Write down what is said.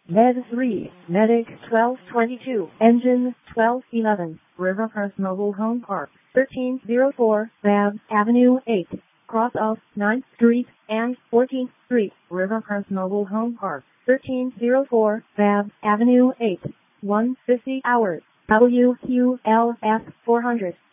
Med 3, Medic 1222, Engine 1211, Rivercrest Mobile Home Park, 1304, Babs Avenue 8, cross of 9th Street and 14th Street, Rivercrest Mobile Home Park, 1304, Babs Avenue 8, 150 hours, WQLS 400.